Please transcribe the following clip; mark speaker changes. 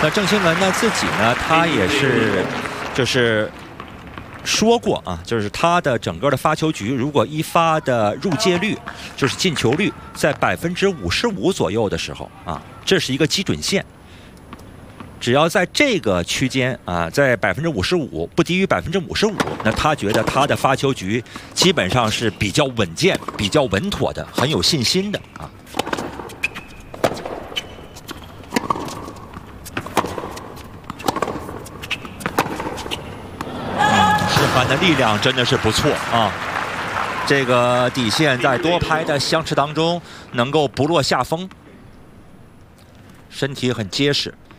Speaker 1: 那郑钦文呢自己呢，他也是就是说过啊，就是他的整个的发球局，如果一发的入界率，就是进球率在55%左右的时候啊，这是一个基准线。只要在这个区间啊，在55%不低于55%，那他觉得他的发球局基本上是比较稳健、比较稳妥的，很有信心的啊。示范的力量真的是不错啊！这个底线在多拍的相持当中能够不落下风，身体很结实。